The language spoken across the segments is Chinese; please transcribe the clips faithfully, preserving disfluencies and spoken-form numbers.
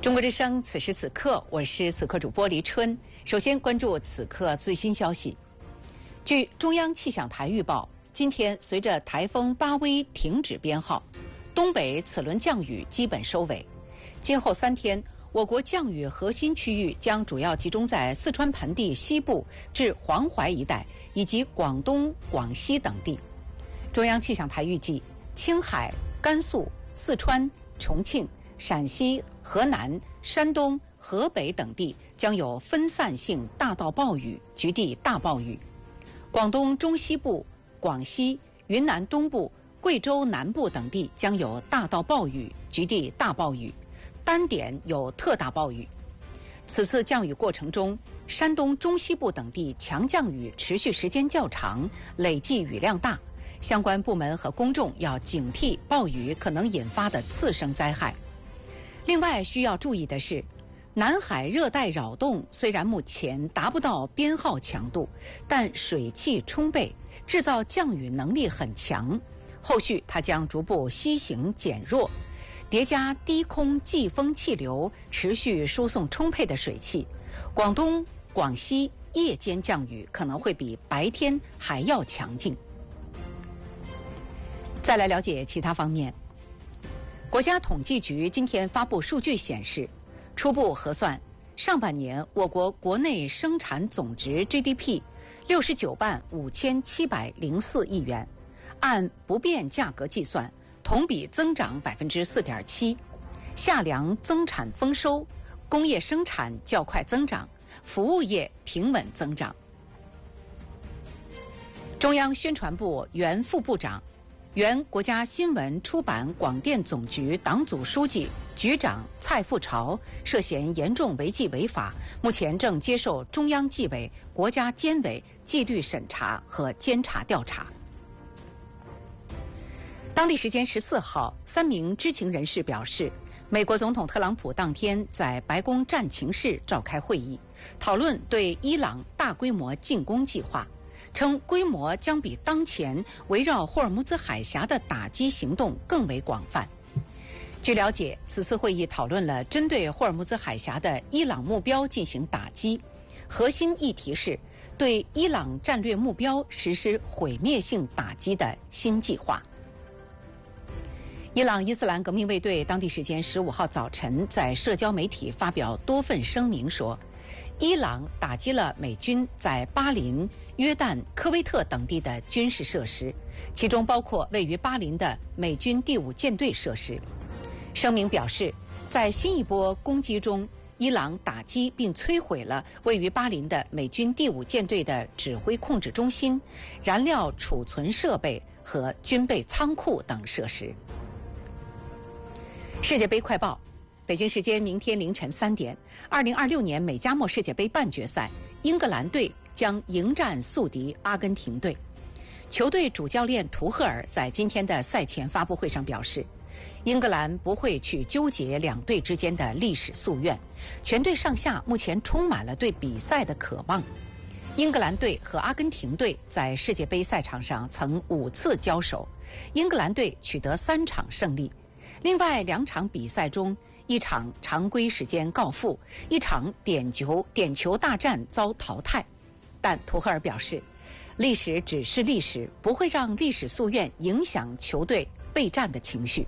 中国之声，此时此刻，我是此刻主播黎春。首先关注此刻最新消息。据中央气象台预报，今天随着台风巴威停止编号，东北此轮降雨基本收尾。今后三天，我国降雨核心区域将主要集中在四川盆地西部至黄淮一带以及广东、广西等地。中央气象台预计，青海、甘肃、四川、重庆、陕西、河南、山东、河北等地将有分散性大到暴雨，局地大暴雨。广东中西部、广西、云南东部、贵州南部等地将有大到暴雨，局地大暴雨，单点有特大暴雨。此次降雨过程中，山东中西部等地强降雨持续时间较长，累计雨量大，相关部门和公众要警惕暴雨可能引发的次生灾害。另外需要注意的是，南海热带扰动虽然目前达不到编号强度，但水汽充沛，制造降雨能力很强。后续它将逐步西行减弱，叠加低空季风气流持续输送充沛的水汽，广东、广西夜间降雨可能会比白天还要强劲。再来了解其他方面。国家统计局今天发布数据显示，初步核算，上半年我国国内生产总值 G D P 六十九万五千七百零四亿元，按不变价格计算，同比增长百分之四点七。夏粮增产丰收，工业生产较快增长，服务业平稳增长。中央宣传部原副部长、原国家新闻出版广电总局党组书记、局长蔡富朝涉嫌严重违纪违法，目前正接受中央纪委、国家监委纪律审查和监察调查。当地时间十四号，三名知情人士表示，美国总统特朗普当天在白宫战情室召开会议，讨论对伊朗大规模进攻计划，称规模将比当前围绕霍尔木兹海峡的打击行动更为广泛。据了解，此次会议讨论了针对霍尔木兹海峡的伊朗目标进行打击，核心议题是对伊朗战略目标实施毁灭性打击的新计划。伊朗伊斯兰革命卫队当地时间十五号早晨在社交媒体发表多份声明说，伊朗打击了美军在巴林、约旦、科威特等地的军事设施，其中包括位于巴林的美军第五舰队设施。声明表示，在新一波攻击中，伊朗打击并摧毁了位于巴林的美军第五舰队的指挥控制中心、燃料储存设备和军备仓库等设施。世界杯快报，北京时间明天凌晨三点，二零二六年美加墨世界杯半决赛，英格兰队将迎战宿敌阿根廷队。球队主教练图赫尔在今天的赛前发布会上表示，英格兰不会去纠结两队之间的历史夙愿，全队上下目前充满了对比赛的渴望。英格兰队和阿根廷队在世界杯赛场上曾五次交手，英格兰队取得三场胜利。另外两场比赛中，一场常规时间告负，一场点球点球大战遭淘汰。但图赫尔表示，历史只是历史，不会让历史夙愿影响球队备战的情绪。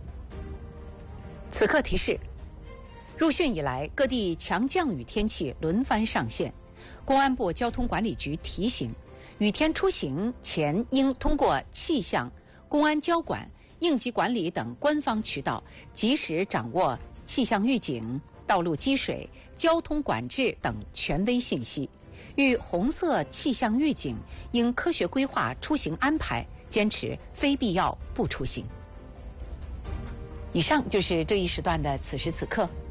此刻提示，入汛以来，各地强降雨天气轮番上线。公安部交通管理局提醒，雨天出行前应通过气象、公安交管、应急管理等官方渠道，及时掌握气象预警、道路积水、交通管制等权威信息。遇红色气象预警，应科学规划出行安排，坚持非必要不出行。以上就是这一时段的此时此刻。